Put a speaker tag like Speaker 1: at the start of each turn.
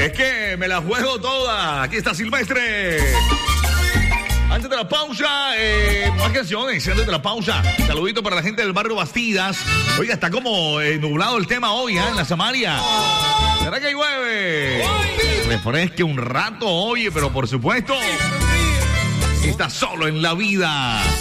Speaker 1: Es que me la juego toda. Aquí está Silvestre. Antes de la pausa, más canciones. Antes de la pausa, saludito para la gente del barrio Bastidas. Oiga, está como nublado el tema hoy, en la Samaria. ¿Será que llueve? Refresque un rato, oye, pero por supuesto, está solo en la vida.